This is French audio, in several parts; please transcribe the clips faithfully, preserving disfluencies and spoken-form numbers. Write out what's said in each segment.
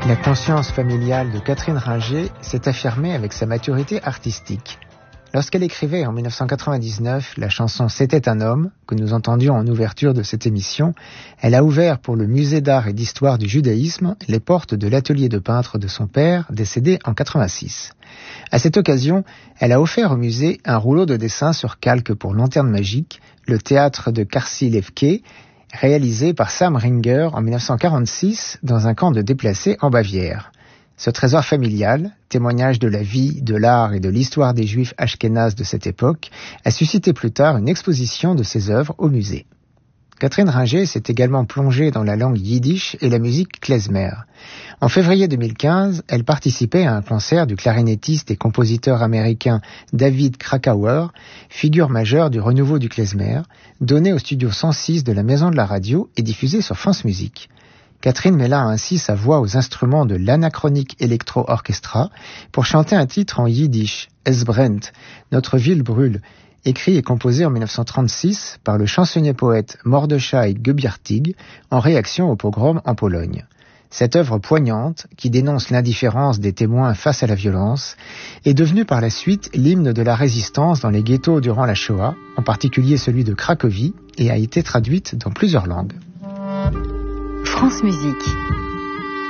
La conscience familiale de Catherine Ringer s'est affirmée avec sa maturité artistique. Lorsqu'elle écrivait en dix-neuf cent quatre-vingt-dix-neuf la chanson « C'était un homme » que nous entendions en ouverture de cette émission, elle a ouvert pour le musée d'art et d'histoire du judaïsme les portes de l'atelier de peintre de son père, décédé en quatre-vingt-six. À cette occasion, elle a offert au musée un rouleau de dessins sur calque pour Lanterne magique, le théâtre de Karsi-Levke, réalisé par Sam Ringer en dix-neuf cent quarante-six dans un camp de déplacés en Bavière. Ce trésor familial, témoignage de la vie, de l'art et de l'histoire des Juifs ashkénazes de cette époque, a suscité plus tard une exposition de ses œuvres au musée. Catherine Ringer s'est également plongée dans la langue yiddish et la musique klezmer. En février deux mille quinze, elle participait à un concert du clarinettiste et compositeur américain David Krakauer, figure majeure du renouveau du klezmer, donné au studio cent six de la Maison de la Radio et diffusé sur France Musique. Catherine mêla ainsi sa voix aux instruments de l'Anachronic Electro Orchestra pour chanter un titre en yiddish, Es brennt, Notre ville brûle, écrit et composé en dix-neuf cent trente-six par le chansonnier-poète Mordechai Gubiartig en réaction au pogrom en Pologne. Cette œuvre poignante, qui dénonce l'indifférence des témoins face à la violence, est devenue par la suite l'hymne de la résistance dans les ghettos durant la Shoah, en particulier celui de Cracovie, et a été traduite dans plusieurs langues. France Musique.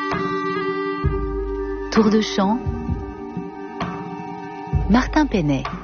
Tour de chant. Martin Penet.